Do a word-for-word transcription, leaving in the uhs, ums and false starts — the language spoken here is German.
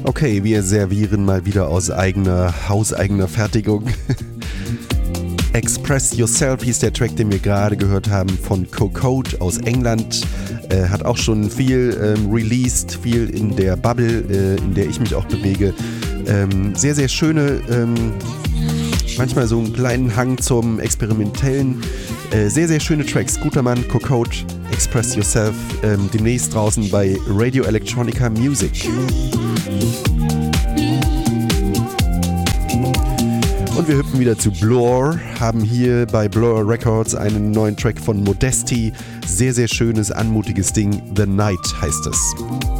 Okay, wir servieren mal wieder aus eigener, hauseigener Fertigung. Express Yourself hieß der Track, den wir gerade gehört haben, von Cocode aus England. Äh, hat auch schon viel ähm, released, viel in der Bubble, äh, in der ich mich auch bewege. Ähm, sehr, sehr schöne, ähm, manchmal so einen kleinen Hang zum Experimentellen. Äh, sehr, sehr schöne Tracks. Guter Mann, Cocode, Express Yourself, ähm, demnächst draußen bei Radio Electronica Music. Und wir hüpfen wieder zu Blur, haben hier bei Blur Records einen neuen Track von Modesty. Sehr, sehr schönes, anmutiges Ding. The Night heißt es.